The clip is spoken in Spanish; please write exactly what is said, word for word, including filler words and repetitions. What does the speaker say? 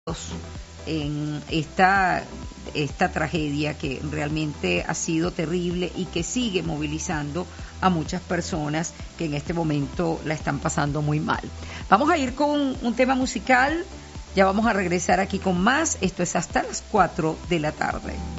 en esta, esta tragedia que realmente ha sido terrible y que sigue movilizando a muchas personas que en este momento la están pasando muy mal. Vamos a ir con un tema musical, ya vamos a regresar aquí con más. Esto es hasta las cuatro de la tarde.